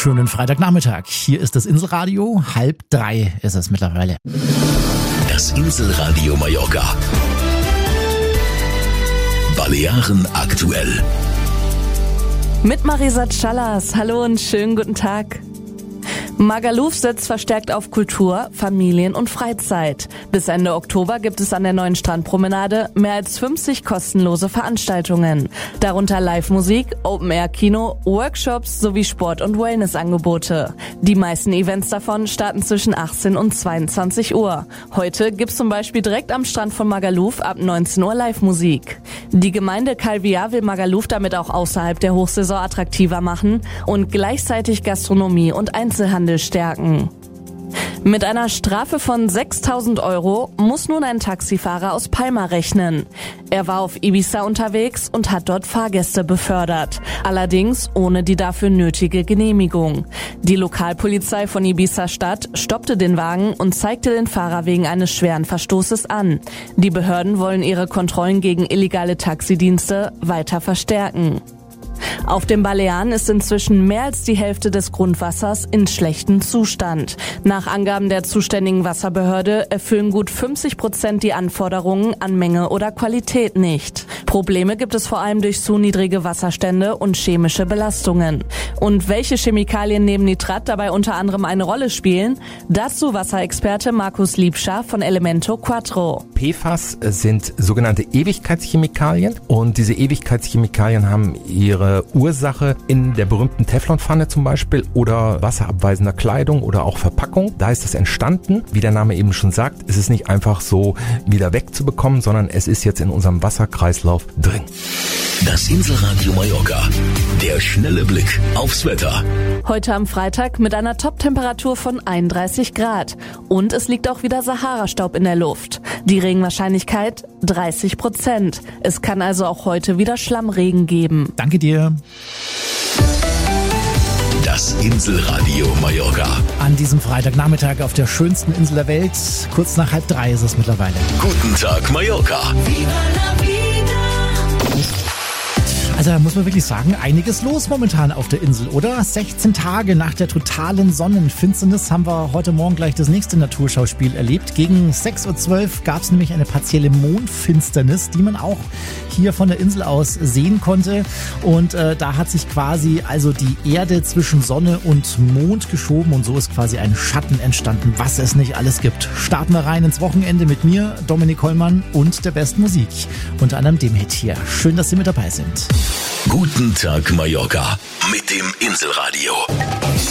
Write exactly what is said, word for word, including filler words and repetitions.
Schönen Freitagnachmittag. Hier ist das Inselradio. Halb drei ist es mittlerweile. Das Inselradio Mallorca. Balearen aktuell. Mit Marisa Callas. Hallo und schönen guten Tag. Magaluf setzt verstärkt auf Kultur, Familien und Freizeit. Bis Ende Oktober gibt es an der neuen Strandpromenade mehr als fünfzig kostenlose Veranstaltungen. Darunter Live-Musik, Open-Air-Kino, Workshops sowie Sport- und Wellness-Angebote. Die meisten Events davon starten zwischen achtzehn und zweiundzwanzig Uhr. Heute gibt's zum Beispiel direkt am Strand von Magaluf ab neunzehn Uhr Live-Musik. Die Gemeinde Calvià will Magaluf damit auch außerhalb der Hochsaison attraktiver machen und gleichzeitig Gastronomie und Einzelhandel stärken. Mit einer Strafe von sechstausend Euro muss nun ein Taxifahrer aus Palma rechnen. Er war auf Ibiza unterwegs und hat dort Fahrgäste befördert. Allerdings ohne die dafür nötige Genehmigung. Die Lokalpolizei von Ibiza-Stadt stoppte den Wagen und zeigte den Fahrer wegen eines schweren Verstoßes an. Die Behörden wollen ihre Kontrollen gegen illegale Taxidienste weiter verstärken. Auf den Balearen ist inzwischen mehr als die Hälfte des Grundwassers in schlechtem Zustand. Nach Angaben der zuständigen Wasserbehörde erfüllen gut fünfzig Prozent die Anforderungen an Menge oder Qualität nicht. Probleme gibt es vor allem durch zu niedrige Wasserstände und chemische Belastungen. Und welche Chemikalien neben Nitrat dabei unter anderem eine Rolle spielen? Dazu Wasserexperte Markus Liebscher von Elemento Quattro. P F A S sind sogenannte Ewigkeitschemikalien und diese Ewigkeitschemikalien haben ihre Ursache in der berühmten Teflonpfanne zum Beispiel oder wasserabweisender Kleidung oder auch Verpackung. Da ist es entstanden. Wie der Name eben schon sagt, ist es nicht einfach so wieder wegzubekommen, sondern es ist jetzt in unserem Wasserkreislauf drin. Das Inselradio Mallorca. Der schnelle Blick aufs Wetter. Heute am Freitag mit einer Top-Temperatur von einunddreißig Grad. Und es liegt auch wieder Sahara-Staub in der Luft. Die Regenwahrscheinlichkeit dreißig Prozent. Es kann also auch heute wieder Schlammregen geben. Danke dir. Das Inselradio Mallorca. An diesem Freitagnachmittag auf der schönsten Insel der Welt. Kurz nach halb drei ist es mittlerweile. Guten Tag Mallorca. Also da muss man wirklich sagen, einiges los momentan auf der Insel, oder? sechzehn Tage nach der totalen Sonnenfinsternis haben wir heute Morgen gleich das nächste Naturschauspiel erlebt. Gegen sechs Uhr zwölf gab es nämlich eine partielle Mondfinsternis, die man auch hier von der Insel aus sehen konnte. Und äh, da hat sich quasi also die Erde zwischen Sonne und Mond geschoben und so ist quasi ein Schatten entstanden, was es nicht alles gibt. Starten wir rein ins Wochenende mit mir, Dominik Hollmann und der besten Musik. Unter anderem dem Hit hier. Schön, dass Sie mit dabei sind. Guten Tag Mallorca mit dem Inselradio.